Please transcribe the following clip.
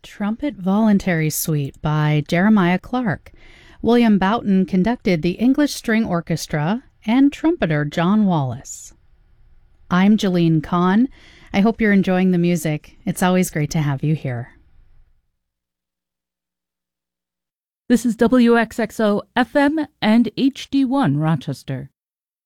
Trumpet Voluntary Suite by Jeremiah Clark. William Boughton conducted the English String Orchestra and trumpeter John Wallace. I'm Jeline Kahn. I hope you're enjoying the music. It's always great to have you here. This is WXXO FM and HD1 Rochester.